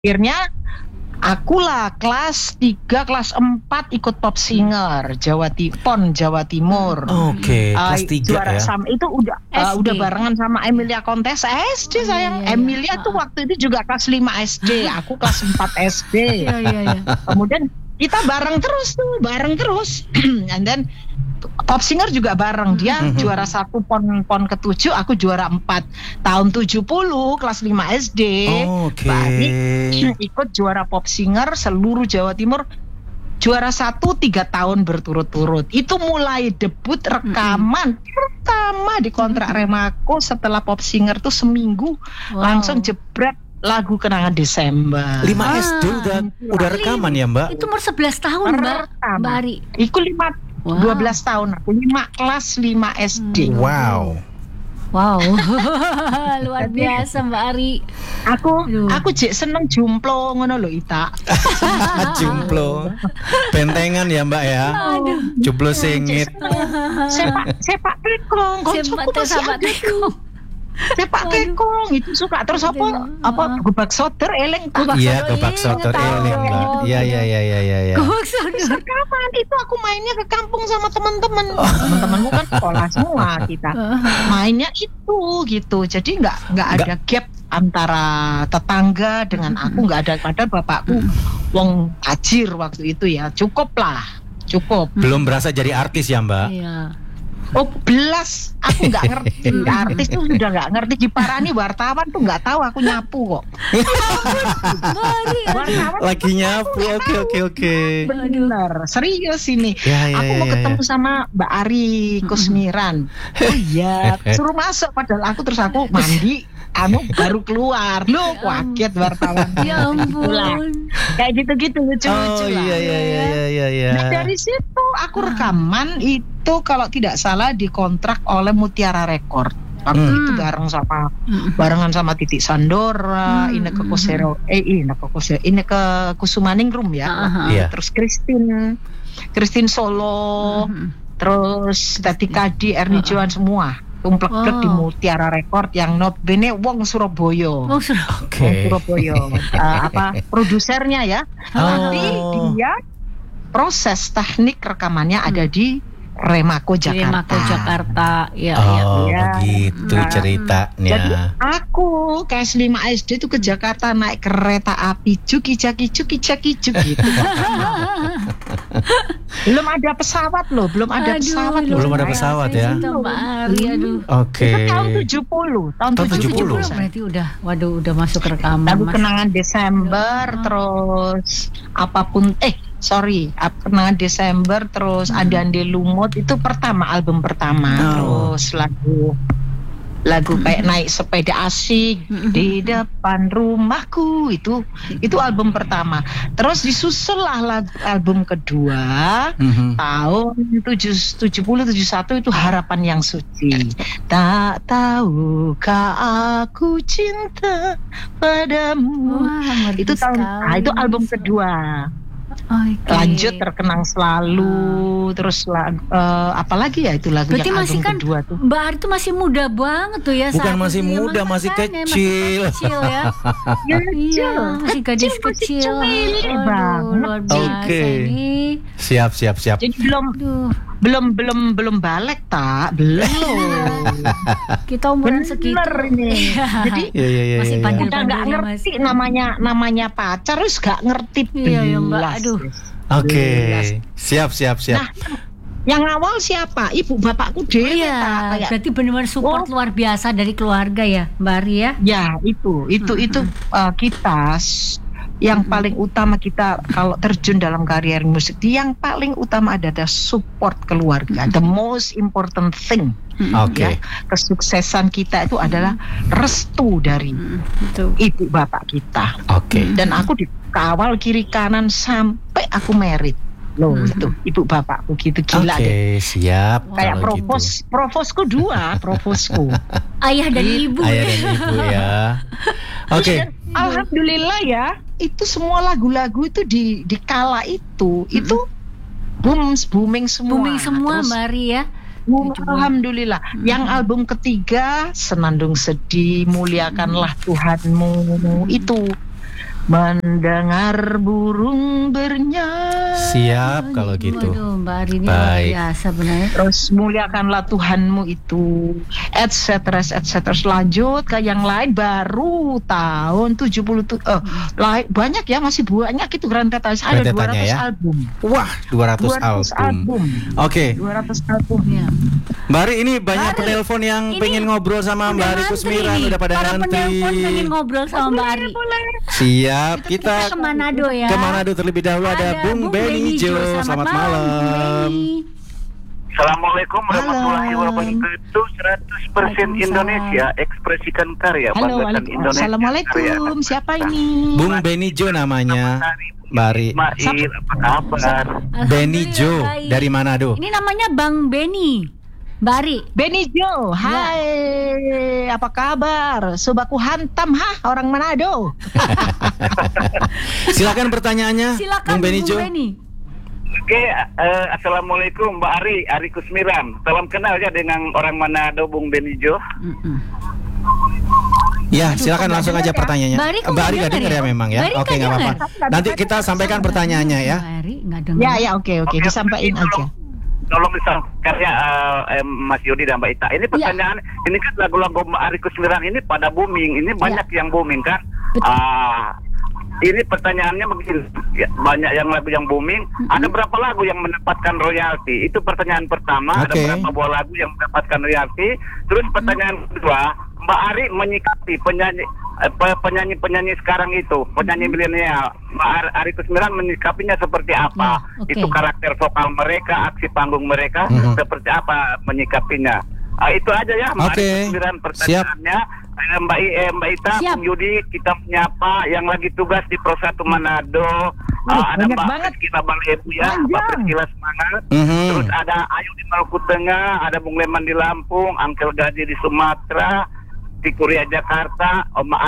Akhirnya akulah kelas 3, kelas 4 ikut Pop Singer Jawa Timur. Oke, kelas 3 juara ya. Sama itu udah barengan sama Emilia Kontes SD sayang. Emilia tuh waktu itu juga kelas 5 SD, aku kelas 4 SD. Kemudian kita bareng terus. And then Pop Singer juga bareng, dia juara 1 pon ke-7, aku juara 4 tahun 70 kelas 5 SD. Mbak Ari ikut juara Pop Singer seluruh Jawa Timur, juara 1 3 tahun berturut-turut. Itu mulai debut rekaman pertama di kontrak Remaco setelah Pop Singer tuh seminggu langsung jebret lagu Kenangan Desember. 5 SD udah rekaman ya Mbak? Itu umur 11 tahun Mbak Ari. Itu 12 tahun aku, 5 kelas 5 SD. Wow. Luar biasa Mbak Ari. Aku jek seneng jumplo ngono lho Ita. Jumplo. Bentengan ya Mbak ya. Jumplo singit. Sepak tekong, koncoku masih ada tuh. Sepak tekong itu suka. Terus apa gebak soder eleng tak? Iya, gebak soder eleng Mbak. Iya. Gebak soder kapan? Itu aku mainnya ke kampung sama teman-teman. Teman-temanku kan sekolah semua kita. Mainnya itu gitu. Jadi nggak ada gap antara tetangga dengan aku, nggak ada. Padahal bapakku wong tajir waktu itu ya. Cukup. Belum berasa jadi artis ya Mbak? Iya. Oh belas, aku nggak ngerti. Artis tuh udah nggak ngerti. Diparani wartawan tuh nggak tahu aku nyapu kok. Lagi nyapu, oke. Bener, serius ini. Aku mau ketemu sama Mbak Ari Kusmiran. Oh iya, suruh masuk. Padahal aku mandi. Baru keluar. Loh, kaget wartawan. Ya ampun. Kayak gitu-gitu lucu-lucu lah. Iya. Nah dari situ aku rekaman itu kalau tidak salah dikontrak oleh Mutiara Record. Waktu itu barengan sama Titik Sandora, Inneke Kusumaningrum ya. Terus Christine Solo, terus Tati Kadi, Erni Johan semua. Tumplek di Mutiara Record yang notabene wong Surabaya. Surabaya. Produsernya ya. Tapi dia proses teknik rekamannya ada di Remaco Jakarta. Begitu ceritanya. Jadi aku kelas 5 SD itu ke Jakarta naik kereta api cuki-caki gitu. Belum ada pesawat loh. Belum ada pesawat ya. Oke. Itu tahun 70. Tahun 70 berarti udah masuk rekaman. Lagu Kenangan Desember terus Kenangan Desember terus Ande Lumut itu album pertama. Terus lagu kayak naik sepeda asik di depan rumahku itu album pertama. Terus disusul lah album kedua tahun 70-71 itu Harapan Yang Suci. Tak tahukah aku cinta padamu. Itu itu album kedua. Lanjut Terkenang Selalu, terus apalagi ya itu lagu berarti yang album kedua tuh. Mbak Ari tuh masih muda banget tuh ya. Bukan masih muda, masih kecil. Ya. Iya, masih gadis kecil. Oke. Siap. Jadi belum balik tak? Belum. Kita umuran segitu. Ini. Jadi masih udah nggak ngerti namanya pacar, terus nggak ngerti belas. Oke. Siap. Nah, yang awal siapa? Ibu bapakku dewe. Berarti benar-benar support luar biasa dari keluarga ya, Mbak Ari ya? Ya, itu kita yang paling utama kita kalau terjun dalam karier musik, yang paling utama adalah support keluarga. The most important thing. Ya, kesuksesan kita itu adalah restu dari ibu bapak kita. Dan aku dikawal kiri kanan sampai aku merit. Loh itu ibu bapakku gitu gila deh. Siap. Kayak provosku 2. Ayah dan ibu ya. Oke. Alhamdulillah ya, itu semua lagu-lagu itu di kala itu booming semua. Terus, Mbak Ari ya. Alhamdulillah. Yang album ketiga Senandung Sedih, Muliakanlah Tuhanmu itu mendengar burung bernyanyi. Siap kalau gitu. Waduh, Mbak Ari ini luar Baik. biasa benar. Terus muliakanlah Tuhanmu itu, etc. Lanjut ke yang lain baru tahun 70 banyak ya, masih banyak itu rentetannya. Ada Rentetannya 200 ya? album. Wah, 200 album. Oke. 200 album. Ya. Mbak Ari, ini banyak penelpon yang ini pengen ngobrol sama Mbak Ari Kusmiran, udah pada Para ngantri. penelpon pengen ngobrol sama Mbak Ari. Siap, Kita kita ke Manado ya. ke Manado terlebih dahulu. Ada Bung Benny Jo. Selamat malam. Bung Benny. Assalamualaikum warahmatullahi Malam. wabarakatuh. 100% Indonesia, ekspresikan karya, Halo, banggakan Indonesia. Assalamualaikum. Siapa ini? Bung Benny Jo namanya. Mbak Ari. Mail, apa kabar? Benny Jo Alhamdulillah, baik. dari Manado. Ini namanya Bang Benny. Mbak Ari. Benny Jo, hai, apa kabar? Sobaku hantam orang Manado. Silakan pertanyaannya, Silakan Bung Benny Jo. Oke, assalamualaikum Mbak Ari Kusmiran. Salam kenal ya dengan orang Manado, Bung Benny Jo. Ya, silakan langsung aja pertanyaannya. Mbak Ari kok Mbak Ari nggak nggak dengar ya dengar? memang ya? Mbak Ari Oke, nggak nggak apa-apa. dengar. Nanti kita sampaikan pertanyaannya ya. Mbak Ari nggak dengar. Ya, oke, disampaikan aja. Tolong disampaikan ya Mas Yudi dan Mbak Ita. Ini pertanyaan, ini kan lagu-lagu Mbak Ari Kusmiran ini pada booming. Ini banyak yang booming kan? Ini pertanyaannya begini, ya, banyak yang lagu yang booming. Ada berapa lagu yang mendapatkan royalti? Itu pertanyaan pertama. Oke. Ada berapa buah lagu yang mendapatkan royalti? Terus pertanyaan kedua, Mbak Ari menyikapi penyanyi sekarang itu, penyanyi milenial, Mbak Ari Kusmiran menyikapinya seperti apa? Ya, oke. Itu karakter vokal mereka, aksi panggung mereka, seperti apa menyikapinya? Itu aja ya, Mbak Oke. Ari Kusmiran pertanyaannya. Mbak Ita, Siap. Bung Yudi, kita menyapa yang lagi tugas di Pro 1 Manado. Ada banyak Mbak banget. Priscila Balebu ya, Mbak Panjang. Priscila semangat. Mhm. Terus ada Ayu di Maluku Tengah, ada Bung Leman di Lampung, Angkel Gaji di Sumatera, di Kuria Jakarta,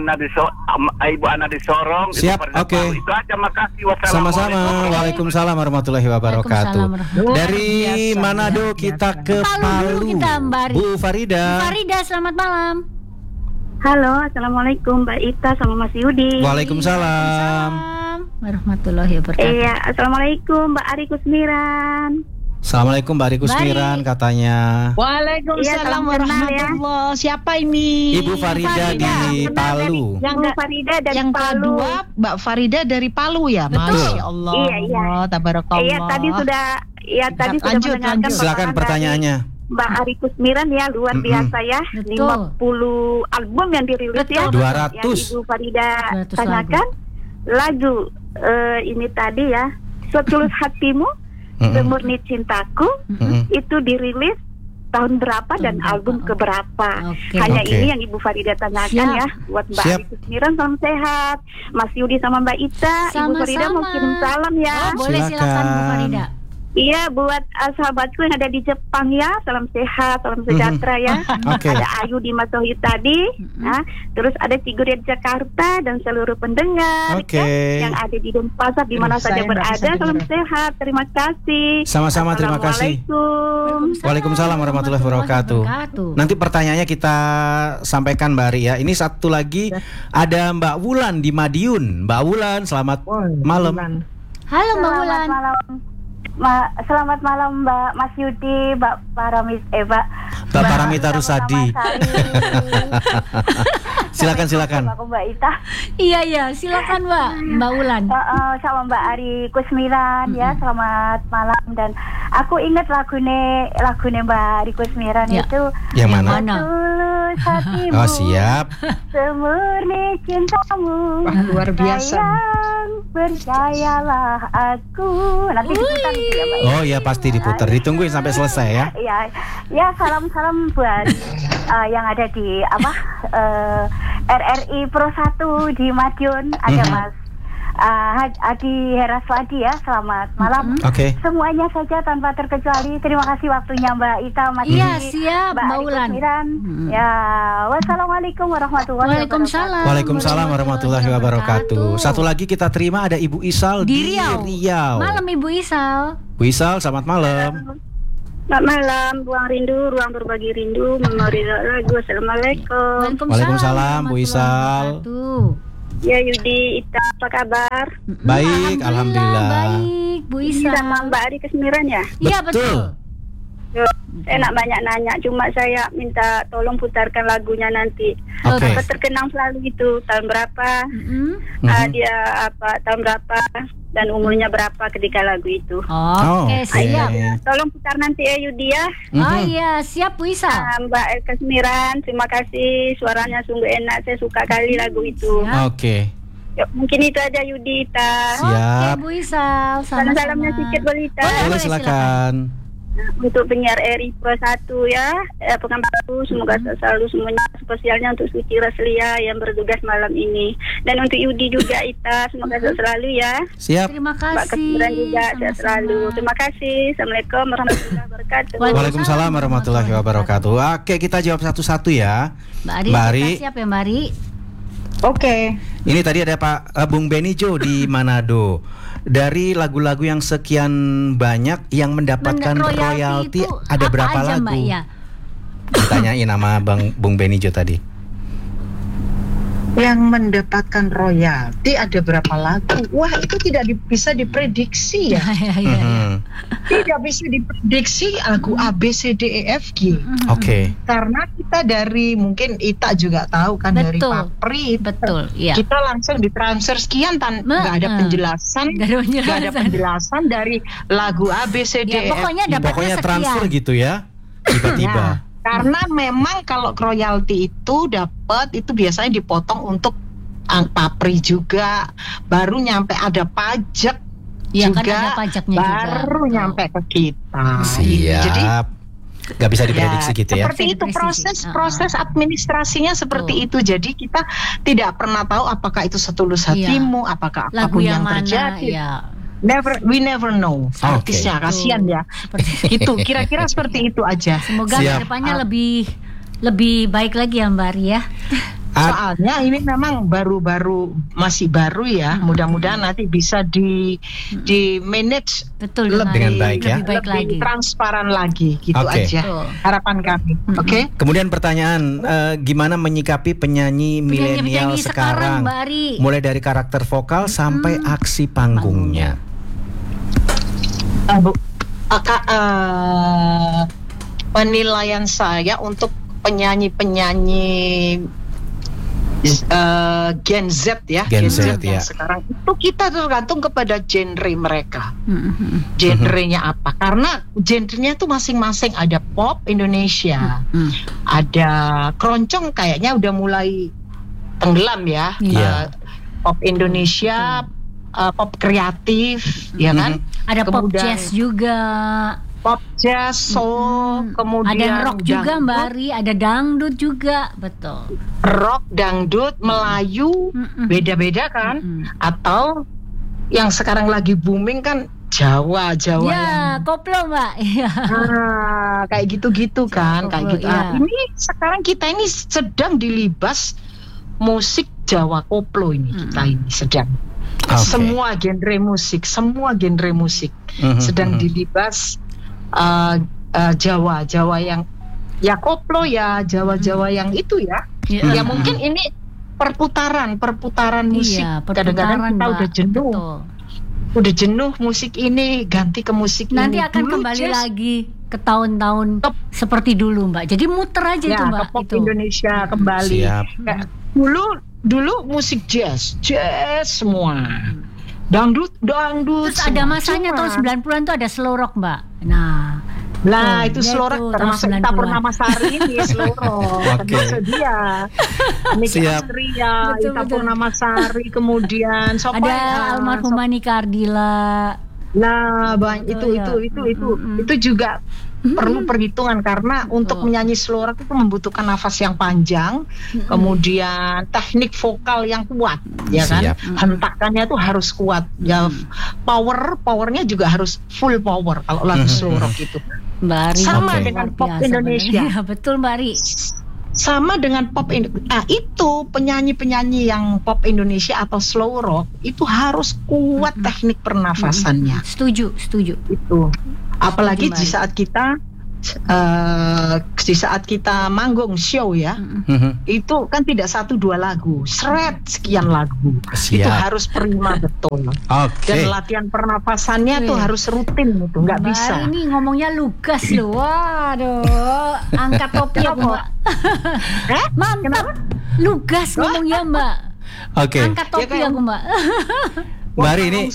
Ibu Ana di Sorong. Di Siap, Perda oke. Palu. Itu aja, makasih. Wassalamualaikum. Sama-sama. Waalaikumsalam warahmatullahi wabarakatuh. Waalaikumsalam. Dari Biasa, Manado biasa. kita ke Palu Palu. dulu kita, Mbak Ari. Bu Farida. Farida, selamat malam. Halo, assalamualaikum Mbak Ita sama Mas Yudi. Waalaikumsalam. Waalaikumsalam warahmatullahi wabarakatuh. Iya, assalamualaikum Mbak Ari Kusmiran. Assalamualaikum Mbak Ari Kusmiran katanya. Waalaikumsalam Iya, salam kenal ya. warahmatullahi. Siapa ini? Ibu Farida di Palu. Yang Bu Farida dari yang Palu. kedua Mbak Farida dari Palu ya. Betul. Masya Allah. Iya. Tabarakallah. Iya, tadi sudah Lanjut. mendengarkan Silakan perkataan pertanyaannya. dari Mbak Ari Kusmiran ya, luar biasa ya. Betul. 50 album yang dirilis ya. Betul. 200. Yang Ibu Farida 200 tanyakan lagu ini tadi ya, Setulus Hatimu, Semurni Cintaku, itu dirilis tahun berapa dan album keberapa. Oke. Hanya Oke. ini yang Ibu Farida tanyakan Siap. ya. Buat Mbak Siap. Ari Kusmiran salam sehat. Mas Yudi sama Mbak Ita, Ibu Farida mau kirim salam ya. Oh, boleh silakan Bu Silakan. Farida. Iya, buat sahabatku yang ada di Jepang ya, salam sehat, salam sejahtera ya. Oke. Ada Ayu di Masohi tadi, nah, terus ada Tigurya di Jakarta dan seluruh pendengar Oke. ya, yang ada di Denpasar di mana Saya saja nggak bisa berada, salam dengar. sehat, terima kasih. Sama-sama, terima kasih. Assalamualaikum. Waalaikumsalam warahmatullahi wabarakatuh. Nanti pertanyaannya kita sampaikan Mbak Ari ya. Ini satu lagi ada Mbak Wulan di Madiun. Mbak Wulan, selamat malam. Halo Mbak Wulan. Selamat malam. Selamat malam Mbak Mas Yudi, Mbak Mbak Paramita Rusadi. Silakan. Aku Mbak Ita. Iya, silakan Mbak Wulan. Sama Mbak Ari Kusmiran ya, selamat malam. Dan aku ingat lagune Mbak Ari Kusmiran Ya. itu Yang mana? Tulus hatimu, Oh, siap. semurni cintamu. Wah, luar biasa. Sayang, percayalah aku. Nanti diputar gitu ya Mbak. Oh iya, pasti diputar. Ditungguin sampai selesai ya. Ya salam buat yang ada di RRI Pro 1 di Madiun, ada Mas Adi Heraswadi ya, selamat malam. Oke. Semuanya saja tanpa terkecuali. Terima kasih waktunya Mbak Ita, Mas Iya, Yudi, siap, Mbak Ari Wulan. Kusmiran. Ya, wassalamualaikum warahmatullahi wabarakatuh. Waalaikumsalam. Waalaikumsalam warahmatullahi wabarakatuh. Satu lagi kita terima ada Ibu Isal Di Riau. Riau. Malam Ibu Isal. Bu Isal, selamat malam. Selamat malam, Ruang Rindu, Ruang Berbagi Rindu, Memori Lagu. Assalamualaikum. Waalaikumsalam, Bu Isal. warahmatullahi wabarakatuh. Ya Yudi, Ita, apa kabar? Baik, alhamdulillah. Baik, Bu Isa. Sama Mbak Ari Kesemiran ya? Iya betul. Saya nak banyak nanya, cuma saya minta tolong putarkan lagunya nanti. Oke. Apa terkenang selalu itu, tahun berapa, dia apa, tahun berapa, dan umurnya berapa ketika lagu itu. Oke, siap. Tolong putar nanti ya Yudi ya. Oh iya, siap Bu Isa. Mbak Kesemiran, terima kasih, suaranya sungguh enak, saya suka kali lagu itu. Oke. Mungkin itu aja Yudi, Ita. Siap. Oke Bu Isa, Salam-salamnya sedikit boleh Ita. Boleh, silakan. Untuk penyiar RI Pro 1 ya, Pekanbaru, semoga selalu semuanya, spesialnya untuk Suci Raslia yang bertugas malam ini, dan untuk Yudi juga Ita, semoga selalu ya. Siap. Terima kasih. Mbak Kesemiran juga sehat selalu. Terima kasih. Assalamualaikum warahmatullahi wabarakatuh. Waalaikumsalam warahmatullahi wabarakatuh. Oke, kita jawab satu-satu ya. Mbak Ari, siap ya Mbak Ari? Oke. Ini tadi ada Pak Bung Benijo di Manado. Dari lagu-lagu yang sekian banyak yang mendapatkan royalti ada berapa aja, lagu? Mbak, ya? Ditanyain nama Bung Benijo tadi. Yang mendapatkan royalti ada berapa lagu? Wah, itu tidak bisa diprediksi ya. Tidak bisa diprediksi lagu A, B, C, D, E, F, G. Oke. Karena kita dari, mungkin Ita juga tahu kan, dari Papri. Betul, iya. Kita langsung ditransfer sekian nggak ada penjelasan. Nggak ada penjelasan dari lagu A, B, C, D, E, F, G. Pokoknya transfer gitu ya. Tiba-tiba. Karena memang kalau royalti itu dapat, itu biasanya dipotong untuk Papri juga, baru nyampe ada pajak juga, kan ada pajaknya baru juga. Nyampe ke kita. Siap. Jadi nggak bisa diprediksi gitu ya. Seperti itu proses administrasinya seperti itu. Jadi kita tidak pernah tahu apakah itu setulus hatimu, apakah apapun yang terjadi. We never know. Artisnya kasihan ya. Itu kira-kira seperti itu aja. Semoga kedepannya lebih baik lagi ya Mbak Ari ya. Soalnya ini memang masih baru ya. Mudah-mudahan nanti bisa di manage dengan baik ya. Lebih transparan lagi gitu aja. Harapan kami. Oke. Kemudian pertanyaan, gimana menyikapi penyanyi milenial sekarang? Mbak Ari. Mulai dari karakter vokal sampai aksi panggungnya. Penilaian saya untuk penyanyi-penyanyi Gen Z ya, Gen Z ya. Sekarang itu kita tergantung kepada genre mereka. Genrenya apa? Karena genrenya itu masing-masing, ada pop Indonesia, ada keroncong kayaknya udah mulai tenggelam ya. Pop Indonesia, pop kreatif, ya kan? Ada pop jazz juga. Pop jazz, soul, kemudian ada rock juga Mbak Ari, ada dangdut juga, betul. Rock, dangdut, Melayu, beda-beda kan? Atau yang sekarang lagi booming kan Jawa ya, koplo Mbak. Kayak gitu-gitu kan, koplo, kayak gitu. Ini sekarang kita ini sedang dilibas musik Jawa koplo ini, kita ini sedang. Semua genre musik sedang dilibas Jawa yang ya koplo ya, Jawa yang itu ya. Ya mungkin ini perputaran musik. Kadang-kadang kita udah jenuh. Udah jenuh musik ini, ganti ke musik nanti ini. Nanti akan kembali lagi ke tahun-tahun seperti dulu Mbak. Jadi muter aja itu Mbak. Ke pop Indonesia kembali. Dulu musik jazz semua. Dangdut. Terus semua. Ada masanya tahun 90-an tuh ada slow rock Mbak. Nah itu slow rock termasuk Ita Purnamasari ini slow rock. Termasuk dia. Niki Astria, Ita Purnamasari, kemudian ada almarhumah Nika Ardila. Nah, itu juga perlu perhitungan karena untuk menyanyi slow rock itu membutuhkan nafas yang panjang, kemudian teknik vokal yang kuat, ya kan? Hentakannya tuh harus kuat, ya. Powernya juga harus full power kalau lagu slow rock itu. Sama dengan pop Indonesia. Ya, betul Mbak Ari. Sama dengan pop Indonesia. Itu penyanyi-penyanyi yang pop Indonesia atau slow rock itu harus kuat teknik pernafasannya. Setuju. Itu. Apalagi di saat kita di saat kita manggung show ya, itu kan tidak 1-2 lagu, sekian lagu. Siap. Itu harus prima betul. Dan latihan pernapasannya tuh harus rutin itu, nggak bisa. Ini ngomongnya lugas loh, waduh, angkat topi aku Mbak. Mantap, kenapa? Lugas ngomongnya Mbak. Angkat topi aku Mbak. Mbak Ari ini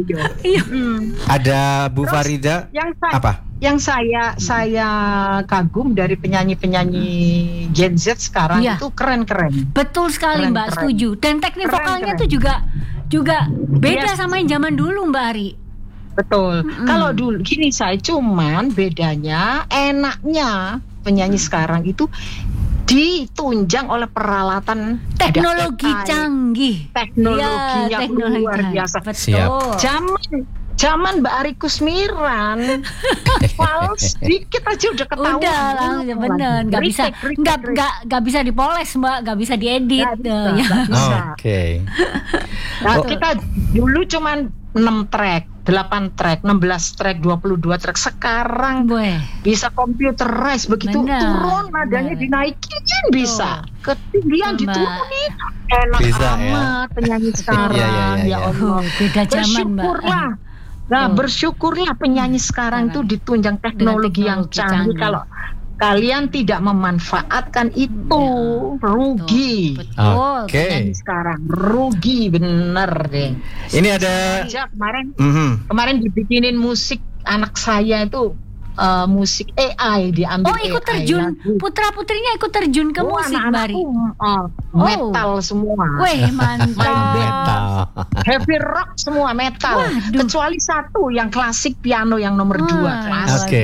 ada Bu Farida. Yang saya kagum dari penyanyi-penyanyi Gen Z sekarang itu keren-keren. Betul sekali Mbak, setuju. Dan teknik vokalnya tuh juga beda sama yang zaman dulu Mbak Ari. Betul. Kalau dulu gini cuman bedanya enaknya penyanyi sekarang itu ditunjang oleh peralatan teknologi canggih. Teknologinya luar biasa. Betul. Zaman Mbak Ari Kusmiran fals dikit aja udah ketahuan. Udah langsung bener, nggak bisa dipoles Mbak, nggak bisa diedit. Nggak bisa. Oke. Nah, kita dulu cuman 6 track, 8 track, 16 track, 22 track. Sekarang bisa computerize, begitu turun nadanya dinaikin bisa, ketinggian diturunin. Enak amat penyanyi sekarang. Ya Allah, beda zaman Mbak. Nah, bersyukurlah penyanyi sekarang itu ditunjang teknologi yang canggih. Kalau kalian tidak memanfaatkan itu, rugi. Betul. Penyanyi sekarang rugi bener deh. Ini ada kemarin dibikinin musik anak saya itu. Musik AI diambil. Ikut terjun, putra putrinya ikut terjun ke musik Bari. Metal semua. Weh, mantap. Metal. Heavy rock semua metal. Kecuali satu yang klasik piano yang nomor 2 klasik.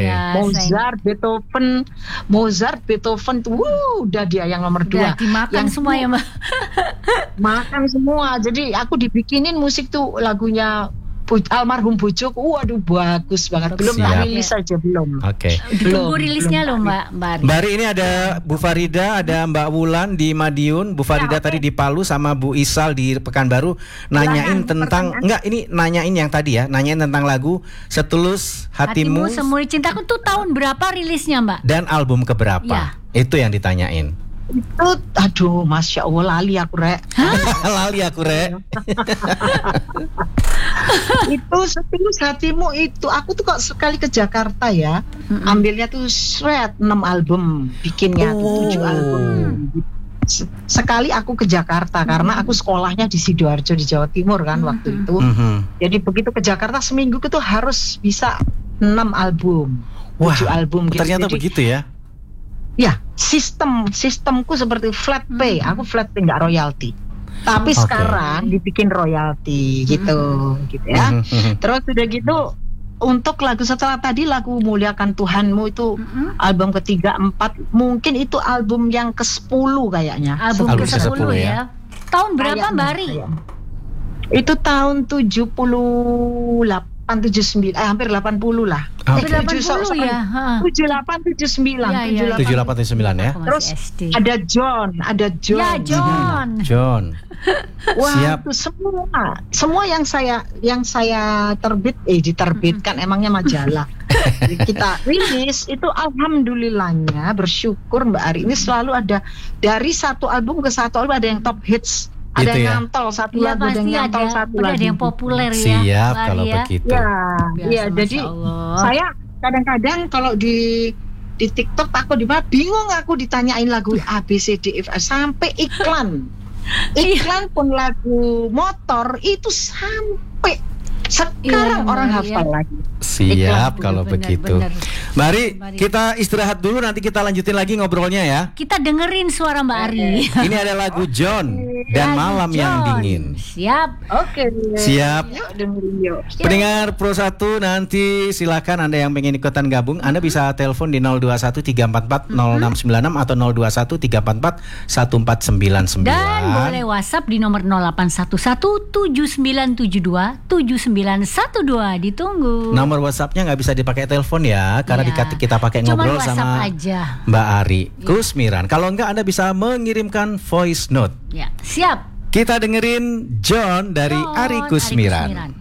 Mozart, Beethoven tuh udah dia yang nomor 2. Dimakan yang semua ya Mbak. Makan semua. Jadi aku dibikinin musik tuh lagunya almarhum bojoku, waduh bagus banget. Belum rilis saja belum. Ditunggu rilisnya loh Mbak. Mbak Ari, ini ada Bu Farida, ada Mbak Wulan di Madiun, Bu Farida tadi di Palu, sama Bu Isal di Pekanbaru. Nanyain tentang nanyain yang tadi ya, nanyain tentang lagu Setulus Hatimu Semurni Cintaku tuh tahun berapa rilisnya Mbak? Dan album keberapa? Itu yang ditanyain. Itu aduh Masya Allah lali aku rek. Itu Setulus Hatimu itu aku tuh kok sekali ke Jakarta ya, ambilnya tuh 6 album, bikinnya 7 album. Sekali aku ke Jakarta karena aku sekolahnya di Sidoarjo di Jawa Timur kan waktu itu. Jadi begitu ke Jakarta seminggu itu harus bisa 6 album, 7 album gitu. Ternyata begitu ya. Ya, sistemku seperti flat pay. Aku flat pay, nggak royalti. Tapi sekarang dibikin royalti gitu ya. Terus udah gitu untuk lagu setelah tadi lagu Muliakan Tuhanmu itu album ketiga, 4, mungkin itu album yang ke-10 kayaknya. Album ke-10 ya. Tahun berapa Mbak Ari? Itu tahun 78. 79, hampir 80 lah. 80 ya. 78, 79. 78, 79 ya. Terus ada John. Ya, John. Wah, siap. Itu semua yang saya diterbitkan emangnya majalah. Kita rilis itu alhamdulillahnya, bersyukur Mbak Ari, ini selalu ada dari satu album ke satu album ada yang top hits. Ada yang nyantol satu lagu, ada yang nyantol satu lagu. Ada yang populer ya. Siap kalau begitu. Ya, jadi saya kadang-kadang kalau di TikTok aku bingung aku ditanyain lagu A B C D F sampai iklan. Iklan pun lagu motor itu sampai sekarang orang hafal lagi. Siap kalau begitu. Mari kita istirahat dulu, nanti kita lanjutin lagi ngobrolnya ya. Kita dengerin suara Mbak Ari. Ini ada lagu John dan Malam yang Dingin. Siap. Siap. Yuk dengerin yuk. Pendengar Pro 1 nanti silakan Anda yang pengen ikutan gabung, Anda bisa telepon di 0213440696 atau 0213441499. Dan boleh WhatsApp di nomor 081179727912. Ditunggu. Nomor WhatsApp-nya nggak bisa dipakai telepon ya, karena kita pakai ngobrol sama aja. Mbak Ari Kusmiran. Kalau enggak Anda bisa mengirimkan voice note. Ya, siap. Kita dengerin John dari Ari Kusmiran.